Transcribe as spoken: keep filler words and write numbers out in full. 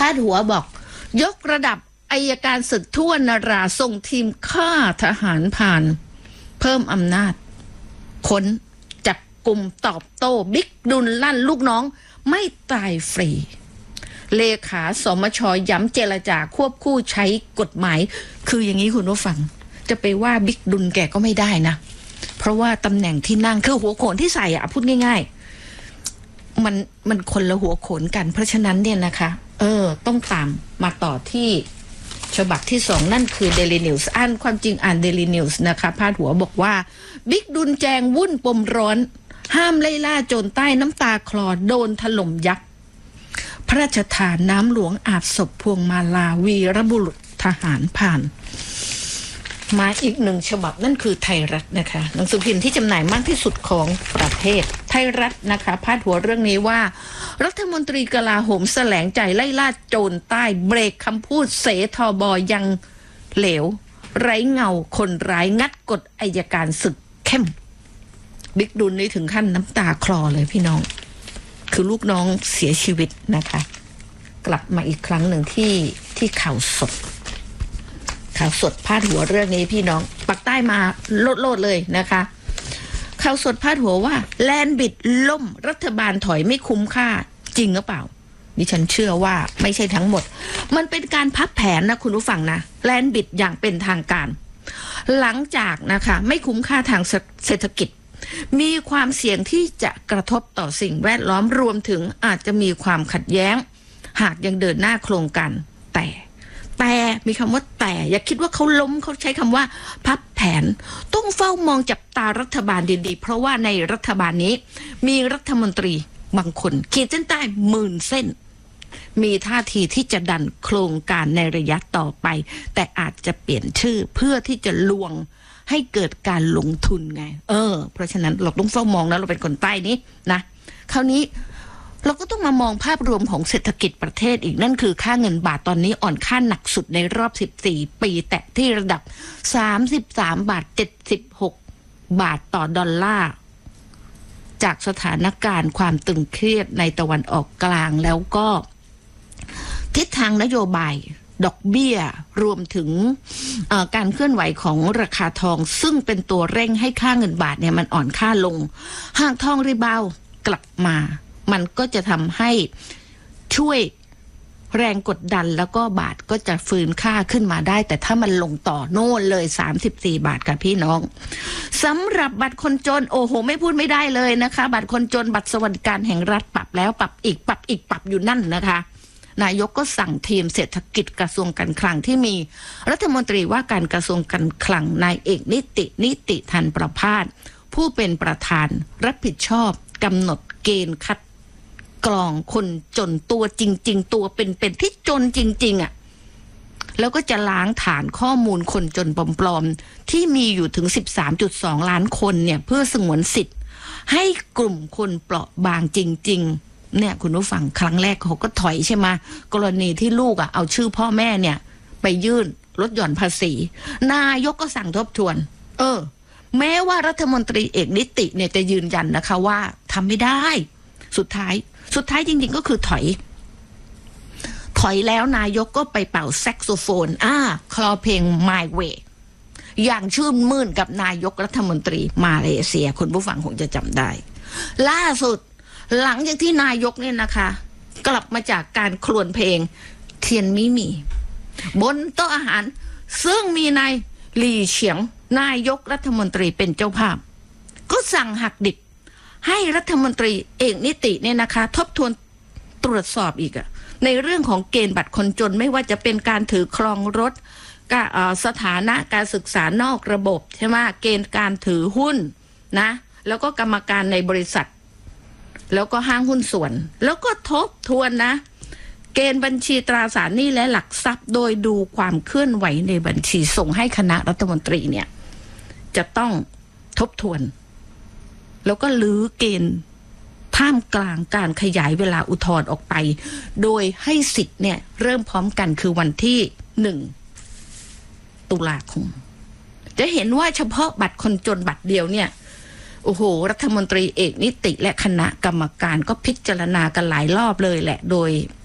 าดหัวบอกยกระดับอัยการศึกทั่วนราส่งทีมฆ่าทหารผ่านเพิ่มอำนาจค้นจับกลุ่มตอบโต้บิ๊กดุลลั่นลูกน้องไม่ตายฟรีเลขาสมชย้ำเจรจาควบคู่ใช้กฎหมายคืออย่างนี้คุณผู้ฟังจะไปว่าบิ๊กดุลแกก็ไม่ได้นะเพราะว่าตำแหน่งที่นั่งคือหัวโขนที่ใส่อะพูดง่ายๆมันมันคนละหัวโขนกันเพราะฉะนั้นเนี่ยนะคะเออต้องตามมาต่อที่ฉบับที่สองนั่นคือ Daily News อ่านความจริงอ่าน Daily News นะคะพาดหัวบอกว่าบิ๊กดุลแจงวุ่นปมร้อนห้ามไล่ล่าโจรใต้น้ำตาคลอโดนถล่มยักษ์พระราชทานน้ำหลวงอาบศพพวงมาลาวีรบุรุษทหารผ่านมาอีกหนึ่งฉบับนั่นคือไทยรัฐนะคะหนังสือพิมพ์ที่จำหน่ายมากที่สุดของประเทศไทยรัฐนะคะพาดหัวเรื่องนี้ว่ารัฐมนตรีกลาโหมแสลงใจไล่ล่าโจรใต้เบรกคำพูดเสทบยังเหลวไร้เงาคนร้ายงัดกฎอัยการศึกเข้มบิ๊กดุลนี่ถึงขั้นน้ำตาคลอเลยพี่น้องคือลูกน้องเสียชีวิตนะคะกลับมาอีกครั้งหนึ่งที่ที่ข่าวสดข่าวสดพาดหัวเรื่องนี้พี่น้องปักใต้มาโลดโลดเลยนะคะข่าวสดพาดหัวว่าแลนบิดล่มรัฐบาลถอยไม่คุ้มค่าจริงหรือเปล่าดิฉันเชื่อว่าไม่ใช่ทั้งหมดมันเป็นการพับแผนนะคุณผู้ฟังนะแลนบิดอย่างเป็นทางการหลังจากนะคะไม่คุ้มค่าทางเศรษฐกิจมีความเสี่ยงที่จะกระทบต่อสิ่งแวดล้อมรวมถึงอาจจะมีความขัดแย้งหากยังเดินหน้าโครงการแต่แต่มีคำว่าแต่อย่าคิดว่าเขาล้มเขาใช้คำว่าพับแผนต้องเฝ้ามองจับตารัฐบาลดีๆเพราะว่าในรัฐบาลนี้มีรัฐมนตรีบางคนขีดเส้นใต้หมื่นเส้นมีท่าทีที่จะดันโครงการในระยะต่อไปแต่อาจจะเปลี่ยนชื่อเพื่อที่จะลวงให้เกิดการลงทุนไงเออเพราะฉะนั้นเราต้องเฝ้ามองนะเราเป็นคนใต้นี้นะคราวนี้เราก็ต้องมามองภาพรวมของเศรษฐกิจประเทศอีกนั่นคือค่าเงินบาทตอนนี้อ่อนค่าหนักสุดในรอบสิบสี่ปีแตะที่ระดับสามสิบสามบาทเจ็ดสิบหกบาทต่อดอลลาร์จากสถานการณ์ความตึงเครียดในตะวันออกกลางแล้วก็ทิศทางนโยบายดอกเบี้ยรวมถึงการเคลื่อนไหวของราคาทองซึ่งเป็นตัวเร่งให้ค่าเงินบาทเนี่ยมันอ่อนค่าลงหากทองรีบาวกลับมามันก็จะทำให้ช่วยแรงกดดันแล้วก็บาทก็จะฟื้นค่าขึ้นมาได้แต่ถ้ามันลงต่อโน่นเลยสามสิบสี่บาทค่ะพี่น้องสำหรับบัตรคนจนโอ้โหไม่พูดไม่ได้เลยนะคะบัตรคนจนบัตรสวัสดิการแห่งรัฐปรับแล้วปรับอีกปรับอีกปรับอยู่นั่นนะคะนายกก็สั่งทีมเศรษฐกิจกระทรวงการคลังที่มีรัฐมนตรีว่าการกระทรวงการคลังนายเอกนิตินิติธันประภาสผู้เป็นประธานรับผิดชอบกำหนดเกณฑ์คัดกรองคนจนตัวจริงๆตัวเป็นๆที่จนจริงๆอ่ะแล้วก็จะล้างฐานข้อมูลคนจนปลอมๆที่มีอยู่ถึง สิบสามจุดสอง ล้านคนเนี่ยเพื่อสงวนสิทธิ์ให้กลุ่มคนเปราะบางจริงๆเนี่ยคุณผู้ฟังครั้งแรกเขาก็ถอยใช่ไหมกรณีที่ลูกอ่ะเอาชื่อพ่อแม่เนี่ยไปยื่นลดหย่อนภาษีนายกก็สั่งทบทวนเออแม้ว่ารัฐมนตรีเอกนิติเนี่ยจะยืนยันนะคะว่าทำไม่ได้สุดท้ายสุดท้ายจริงๆก็คือถอยถอยแล้วนายกก็ไปเป่าแซกโซโฟนอ่าคลอเพลง My Way อย่างชื่นมื่นกับนายกรัฐมนตรีมาเลเซียคุณผู้ฟังคงจะจำได้ล่าสุดหลังจากที่นายกเนี่ยนะคะกลับมาจากการครวญเพลงเทียนมิมีบนโต๊ะอาหารซึ่งมีนายหลี่เฉียงนายกรัฐมนตรีเป็นเจ้าภาพก็สั่งหักดิบให้รัฐมนตรีเอกนิติเนี่ยนะคะทบทวนตรวจสอบอีกอะในเรื่องของเกณฑ์บัตรคนจนไม่ว่าจะเป็นการถือครองรถสถานะการศึกษานอกระบบใช่ไหมเกณฑ์การถือหุ้นนะแล้วก็กรรมการในบริษัทแล้วก็ห้างหุ้นส่วนแล้วก็ทบทวนนะเกณฑ์บัญชีตราสารหนี้และหลักทรัพย์โดยดูความเคลื่อนไหวในบัญชีส่งให้คณะรัฐมนตรีเนี่ยจะต้องทบทวนแล้วก็ลื้อเกณฑ์ท่ามกลางการขยายเวลาอุทธรณ์ออกไปโดยให้สิทธิ์เนี่ยเริ่มพร้อมกันคือวันที่หนึ่งตุลาคมจะเห็นว่าเฉพาะบัตรคนจนบัตรเดียวเนี่ยโอ้โหรัฐมนตรีเอกนิติและคณะกรรมการก็พิจารณากันหลายรอบเลยแหละโดย